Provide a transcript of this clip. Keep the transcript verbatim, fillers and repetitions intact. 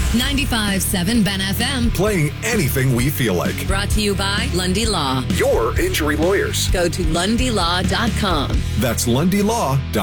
ninety-five point seven Ben F M. Playing anything we feel like. Brought to you by Lundy Law. Your injury lawyers. Go to lundy law dot com. That's lundy law dot com.